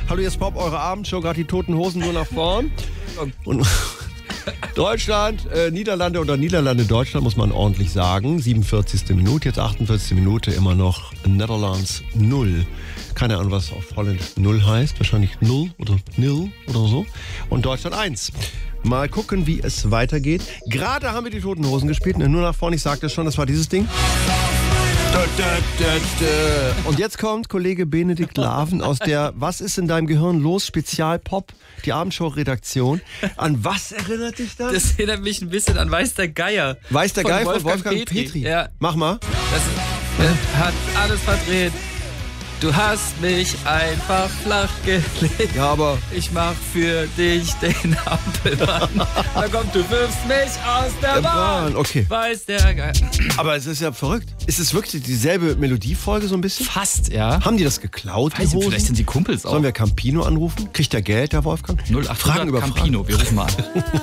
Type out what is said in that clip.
Hallo, jetzt Pop, eure Abendshow, gerade die Toten Hosen nur nach vorn. Und Deutschland, Niederlande oder Niederlande-Deutschland, muss man ordentlich sagen. 47. Minute, jetzt 48. Minute, immer noch Netherlands 0. Keine Ahnung, was auf Holländisch 0 heißt. Wahrscheinlich 0 oder nil oder so. Und Deutschland 1. Mal gucken, wie es weitergeht. Gerade haben wir die Toten Hosen gespielt. Nur nach vorne, ich sagte es schon, das war dieses Ding. Und jetzt kommt Kollege Benedikt Laven aus der Was ist in deinem Gehirn los? Spezial-Pop, die Abendshow-Redaktion. An was erinnert dich das? Das erinnert mich ein bisschen an Weiß der Geier. Weiß der Geier von Wolfgang Petri. Ja. Mach mal. Das hat alles verdreht. Du hast mich einfach flach gelegt. Ja, aber Ich mach für dich den Ampelmann. Da kommt, du wirfst mich aus der Bahn. Okay. Weiß der Geier. Aber es ist ja verrückt. Ist es wirklich dieselbe Melodiefolge so ein bisschen? Fast, ja. Haben die das geklaut, die Weiß ich, Hosen? vielleicht sind die Kumpels auch. Sollen wir Campino anrufen? Kriegt der Geld, der Wolfgang? 0800 Fragen über Campino, wir rufen mal an.